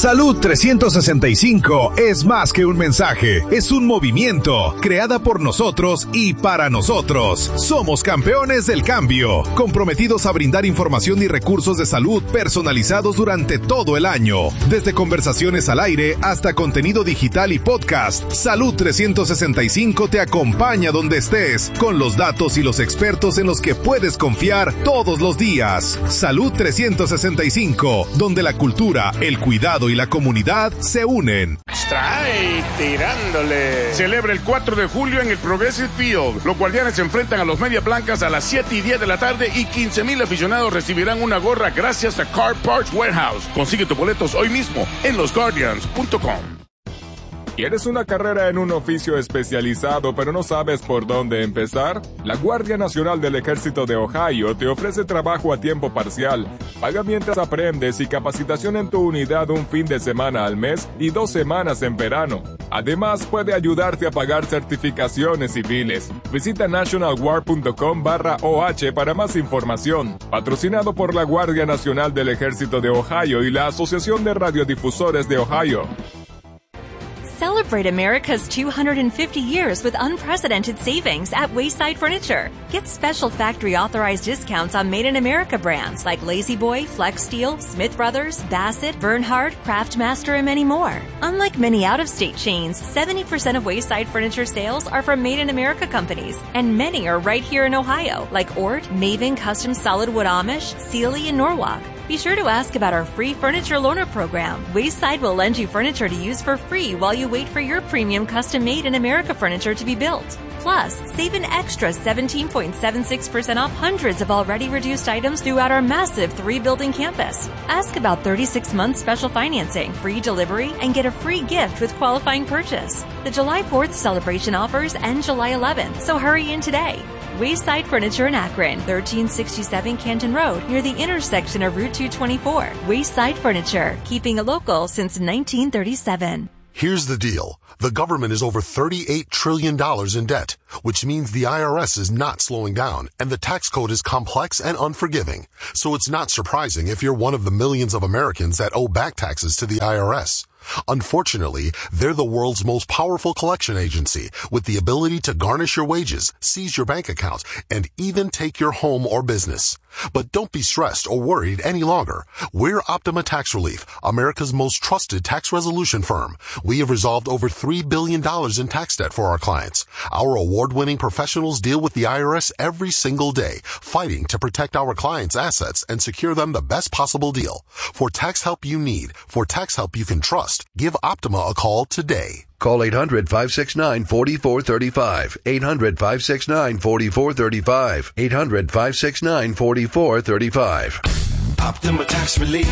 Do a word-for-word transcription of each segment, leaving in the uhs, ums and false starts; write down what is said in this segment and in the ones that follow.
Salud trescientos sesenta y cinco es más que un mensaje, es un movimiento, creada por nosotros y para nosotros. Somos campeones del cambio, comprometidos a brindar información y recursos de salud personalizados durante todo el año. Desde conversaciones al aire hasta contenido digital y podcast, Salud trescientos sesenta y cinco te acompaña donde estés, con los datos y los expertos en los que puedes confiar todos los días. Salud trescientos sesenta y cinco, donde la cultura, el cuidado y la comunidad se unen. Strike, tirándole. Celebra el cuatro de julio en el Progressive Field. Los Guardianes se enfrentan a los Medias Blancas a las siete y diez de la tarde y quince mil aficionados recibirán una gorra gracias a Car Parts Warehouse. Consigue tus boletos hoy mismo en los guardians punto com. ¿Quieres una carrera en un oficio especializado pero no sabes por dónde empezar? La Guardia Nacional del Ejército de Ohio te ofrece trabajo a tiempo parcial, paga mientras aprendes y capacitación en tu unidad un fin de semana al mes y dos semanas en verano. Además, puede ayudarte a pagar certificaciones civiles. Visita nationalguard.com barra OH para más información. Patrocinado por la Guardia Nacional del Ejército de Ohio y la Asociación de Radiodifusores de Ohio. Celebrate America's two hundred fifty years with unprecedented savings at Wayside Furniture. Get special factory-authorized discounts on Made in America brands like La-Z-Boy, Flex Steel, Smith Brothers, Bassett, Bernhard, Craftmaster, and many more. Unlike many out-of-state chains, seventy percent of Wayside Furniture sales are from Made in America companies, and many are right here in Ohio, like Ort, Maven Custom Solid Wood Amish, Sealy, and Norwalk. Be sure to ask about our free furniture loaner program. Wayside will lend you furniture to use for free while you wait for your premium custom-made in America furniture to be built. Plus, save an extra seventeen point seven six percent off hundreds of already reduced items throughout our massive three-building campus. Ask about thirty-six month special financing, free delivery, and get a free gift with qualifying purchase. The July fourth celebration offers end July eleventh, so hurry in today. Wayside Furniture in Akron, thirteen sixty-seven Canton Road, near the intersection of Route two twenty-four. Wayside Furniture, keeping it local since nineteen thirty-seven. Here's the deal. The government is over thirty-eight trillion dollars in debt, which means the I R S is not slowing down, and the tax code is complex and unforgiving. So it's not surprising if you're one of the millions of Americans that owe back taxes to the I R S. Unfortunately, they're the world's most powerful collection agency with the ability to garnish your wages, seize your bank account, and even take your home or business. But don't be stressed or worried any longer. We're Optima Tax Relief, America's most trusted tax resolution firm. We have resolved over three billion dollars in tax debt for our clients. Our award-winning professionals deal with the I R S every single day, fighting to protect our clients' assets and secure them the best possible deal. For tax help you need, for tax help you can trust, give Optima a call today. Call eight hundred, five six nine, four four three five. eight hundred, five six nine, four four three five. eight hundred, five six nine, four four three five. Optima Tax Relief.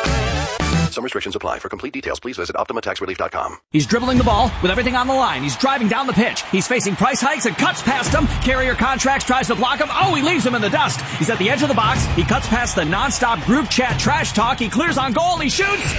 Some restrictions apply. For complete details, please visit optima tax relief dot com. He's dribbling the ball with everything on the line. He's driving down the pitch. He's facing price hikes and cuts past him. Carrier Contracts tries to block him. Oh, he leaves him in the dust. He's at the edge of the box. He cuts past the nonstop group chat trash talk. He clears on goal. He shoots.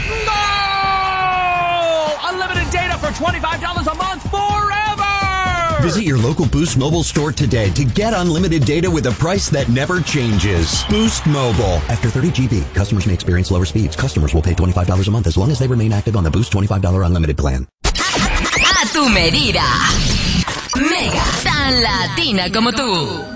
Goal! Unlimited data for twenty-five dollars a month forever! Visit your local Boost Mobile store today to get unlimited data with a price that never changes. Boost Mobile. After thirty gigabytes, customers may experience lower speeds. Customers will pay twenty-five dollars a month as long as they remain active on the Boost twenty-five dollars unlimited plan. A tu medida. Mega, tan latina como tú.